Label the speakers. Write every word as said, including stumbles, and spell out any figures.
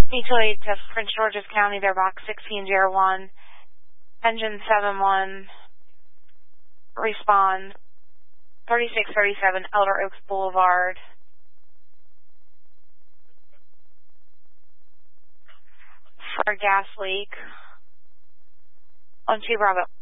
Speaker 1: Mutual aid to Prince George's County, their box sixteen zero one, engine seven one, respond, thirty-six thirty-seven Elder Oaks Boulevard. For a gas leak on two Bravo.